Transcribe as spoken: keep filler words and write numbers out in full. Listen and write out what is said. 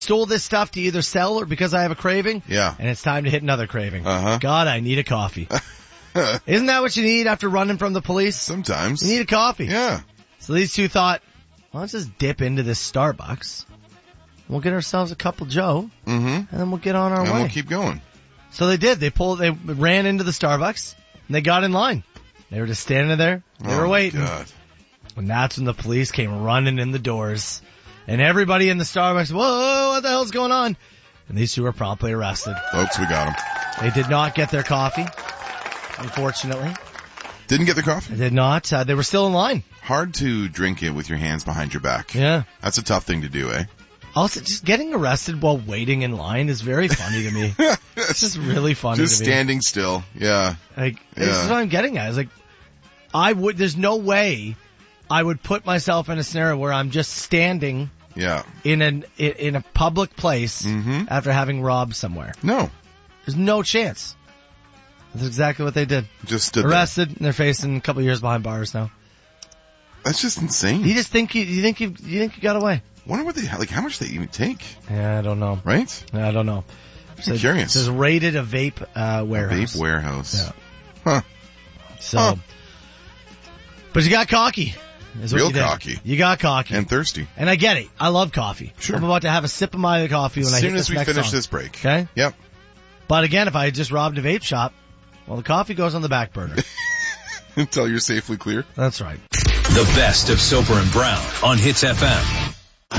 stole this stuff to either sell or because I have a craving. Yeah. And it's time to hit another craving. Uh-huh. God, I need a coffee. Isn't that what you need after running from the police? Sometimes. You need a coffee. Yeah. So these two thought, well, let's just dip into this Starbucks. We'll get ourselves a cup of Joe. Mm-hmm. And then we'll get on our and way. we'll keep going. So they did. They pulled, they ran into the Starbucks and they got in line. They were just standing there. They oh were waiting. God. And that's when the police came running in the doors. And everybody in the Starbucks, whoa, what the hell's going on? And these two were promptly arrested. Folks, we got them. They did not get their coffee, unfortunately. Didn't get the coffee? They did not. Uh, they were still in line. Hard to drink it with your hands behind your back. Yeah. That's a tough thing to do, eh? Also, just getting arrested while waiting in line is very funny to me. It's just really funny Just to me. standing still. Yeah. Like, Yeah. this is what I'm getting at. It's like, I would, there's no way I would put myself in a scenario where I'm just standing Yeah. in an, in, in a public place Mhm. after having robbed somewhere. No. There's no chance. That's exactly what they did. Just stood there. Arrested, and they're facing a couple years behind bars now. That's just insane. You just think you, you think you, you think you got away. Wonder what they, like, how much they even take, Yeah, I don't know. right? Yeah, I don't know. I'm curious. It says raided a vape, uh, warehouse. Vape warehouse. Yeah. Huh. So, Huh. but you got cocky. is what Real you did. cocky. You got cocky. And thirsty. And I get it. I love coffee. Sure. I'm about to have a sip of my coffee when As I hit soon this as we next finish song. this break. Okay? Yep. But again, if I had just robbed a vape shop, well, the coffee goes on the back burner. Until you're safely clear. That's right. The best of Soper and Brown on Hits F M.